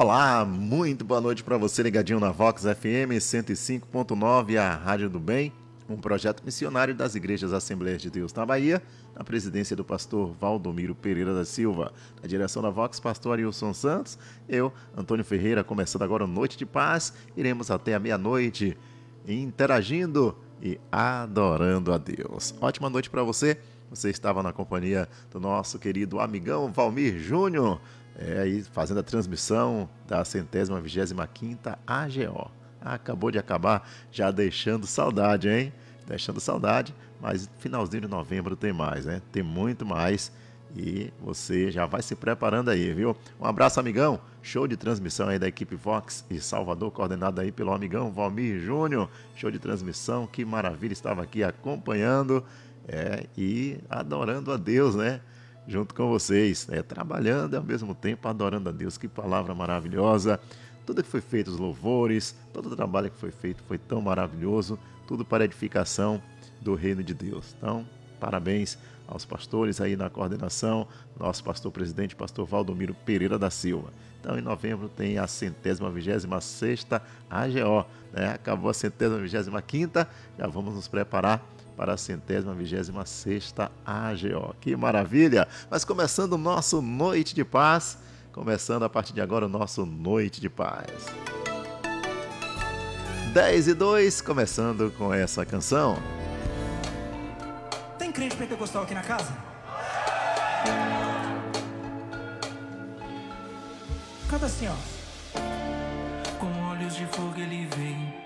Olá, muito boa noite para você ligadinho na Vox FM 105.9, a Rádio do Bem, um projeto missionário das Igrejas Assembleias de Deus na Bahia, na presidência do pastor Valdomiro Pereira da Silva, na direção da Vox, pastor Arilson Santos, eu, Antônio Ferreira, começando agora o Noite de Paz, iremos até a meia-noite, interagindo e adorando a Deus. Ótima noite para você. Você estava na companhia do nosso querido amigão Valmir Júnior, aí fazendo a transmissão da 125ª AGO. Acabou de acabar, já deixando saudade, hein? Deixando saudade, mas finalzinho de novembro tem mais, né? Tem muito mais e você já vai se preparando aí, viu? Um abraço, amigão. Show de transmissão aí da equipe Vox e Salvador, coordenado aí pelo amigão Valmir Júnior. Show de transmissão, que maravilha, estava aqui acompanhando e adorando a Deus, né? Junto com vocês, trabalhando e ao mesmo tempo adorando a Deus. Que palavra maravilhosa. Tudo que foi feito, os louvores, todo o trabalho que foi feito foi tão maravilhoso, tudo para a edificação do reino de Deus. Então, parabéns aos pastores aí na coordenação, nosso pastor presidente, pastor Valdomiro Pereira da Silva. Então, em novembro tem a 126ª AGO, né? Acabou a 125ª, já vamos nos preparar para a 126ª AGO. Que maravilha! Mas começando o nosso Noite de Paz, começando a partir de agora o nosso Noite de Paz. 10:02, começando com essa canção. Tem crente pentecostal aqui na casa? Canta assim, ó. Com olhos de fogo ele vem.